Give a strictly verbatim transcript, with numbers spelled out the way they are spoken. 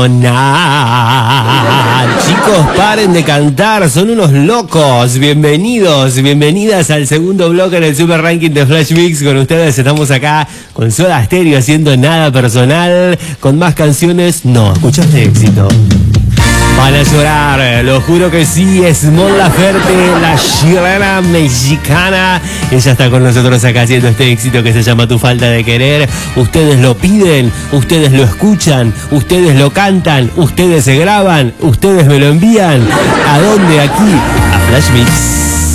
Nah, chicos, paren de cantar, son unos locos. Bienvenidos, bienvenidas al segundo bloque en el Super Ranking de Flash Mix. Con ustedes estamos acá con Soda Stereo haciendo Nada Personal, con más canciones. No, escuchaste éxito. Van a llorar, lo juro que sí. Es Mon Laferte, la chilena mexicana. Ella está con nosotros acá haciendo este éxito que se llama Tu Falta de Querer. Ustedes lo piden, ustedes lo escuchan, ustedes lo cantan, ustedes se graban, ustedes me lo envían. ¿A dónde? Aquí, a Flash Mix.